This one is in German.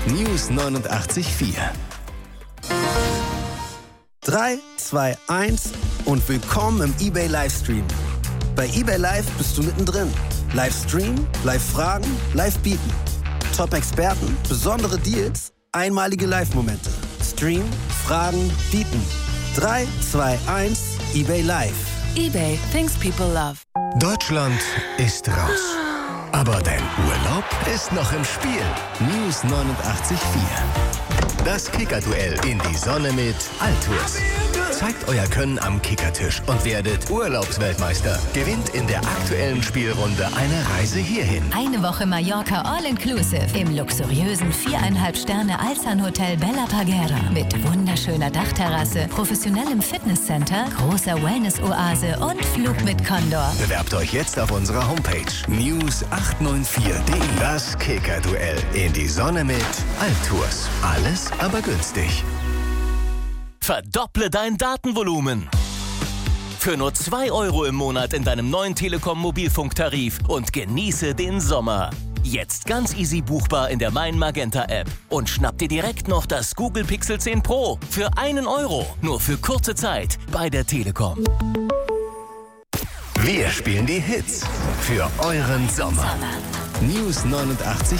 News 89.4. 3, 2, 1 und willkommen im eBay Livestream. Bei eBay Live bist du mittendrin. Livestream, Live-Fragen, Live-Bieten. Top-Experten, besondere Deals, einmalige Live-Momente. Stream, Fragen, Bieten. 3, 2, 1, eBay Live. eBay, things people love. Deutschland ist raus. Aber dein Urlaub ist noch im Spiel. News 89.4. Das Kicker-Duell in die Sonne mit Altours. Zeigt euer Können am Kickertisch und werdet Urlaubsweltmeister. Gewinnt in der aktuellen Spielrunde eine Reise hierhin. Eine Woche Mallorca All-Inclusive im luxuriösen 4,5 Sterne Alsan Hotel Bella Parguera mit wunderschöner Dachterrasse, professionellem Fitnesscenter, großer Wellness-Oase und Flug mit Condor. Bewerbt euch jetzt auf unserer Homepage news894.de. Das Kicker-Duell in die Sonne mit Altours. Alles aber günstig. Verdopple dein Datenvolumen. Für nur 2 Euro im Monat in deinem neuen Telekom-Mobilfunktarif und genieße den Sommer. Jetzt ganz easy buchbar in der Mein Magenta App. Und schnapp dir direkt noch das Google Pixel 10 Pro für 1 Euro. Nur für kurze Zeit bei der Telekom. Wir spielen die Hits für euren Sommer. News 89.4.